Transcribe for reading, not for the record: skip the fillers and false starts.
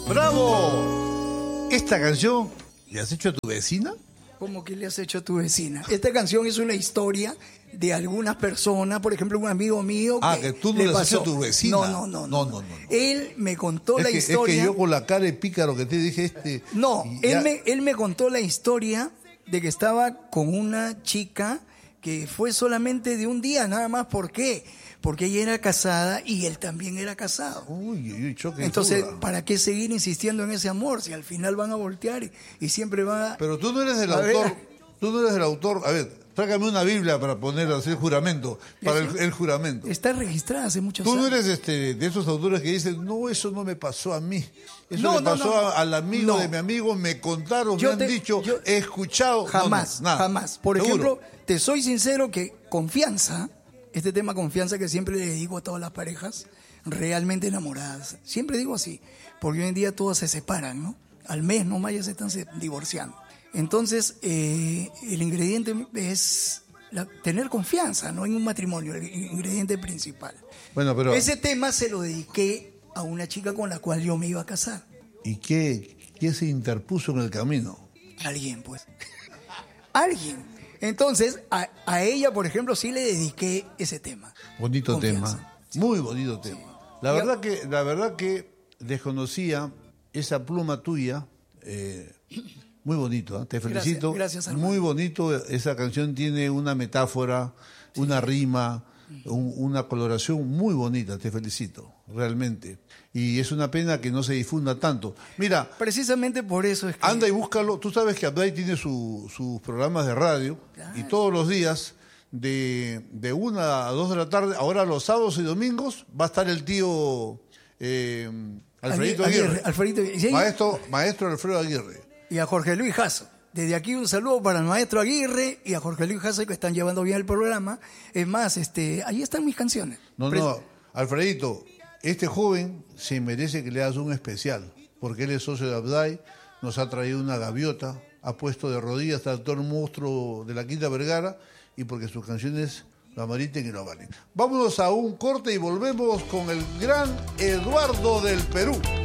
¡Bravo! ¿Esta canción le has hecho a tu vecina? ¿Cómo que le has hecho a tu vecina? Esta canción es una historia de algunas personas, por ejemplo, un amigo mío que tú no le has hecho a tu vecina. No. Él me contó la historia. Es que yo con la cara de pícaro que te dije No, él me contó la historia de que estaba con una chica que fue solamente de un día, nada más. ¿Por qué? Porque ella era casada y él también era casado. Choque. Entonces, ¿para qué seguir insistiendo en ese amor si al final van a voltear y siempre va a... Pero tú no eres el autor. Tú no eres el autor. A ver, tráigame una Biblia para poner así el juramento, para el juramento. Está registrada hace muchos años. Tú no eres de esos autores que dicen, no, eso no me pasó a mí. Eso le pasó al amigo de mi amigo, me contaron, me han dicho, he escuchado. Jamás, nada. jamás. Por ¿Seguro? ejemplo, te soy sincero que confianza, este tema confianza que siempre le digo a todas las parejas realmente enamoradas, siempre digo así, porque hoy en día todas se separan, ¿no? Al mes nomás ya se están divorciando. Entonces, el ingrediente es tener confianza, ¿no? En un matrimonio, el ingrediente principal. Bueno, pero... Ese tema se lo dediqué a una chica con la cual yo me iba a casar. ¿Y qué se interpuso en el camino? Alguien, pues. Alguien. Entonces, a ella, por ejemplo, sí le dediqué ese tema. Bonito confianza. Tema. Sí. Muy bonito tema. La verdad que desconocía esa pluma tuya. Muy bonito, ¿eh? Te felicito. Gracias, hermano. Muy bonito. Esa canción tiene una metáfora, una rima, una coloración muy bonita. Te felicito, realmente. Y es una pena que no se difunda tanto. Mira, precisamente por eso es que... Anda y búscalo. Tú sabes que Abday tiene sus programas de radio. Claro. Y todos los días de 1 a 2 de la tarde, ahora los sábados y domingos, va a estar el tío Alfredito Aguirre. Maestro Alfredo Aguirre. Y a Jorge Luis Jasso. Desde aquí un saludo para el maestro Aguirre y a Jorge Luis Jasso, que están llevando bien el programa. Es más, ahí están mis canciones. No, Alfredito, este joven se merece que le hagas un especial, porque él es socio de Abday, nos ha traído una gaviota, ha puesto de rodillas al actor monstruo de la Quinta Vergara, y porque sus canciones lo ameriten y lo valen. Vámonos a un corte y volvemos con el gran Eduardo del Perú.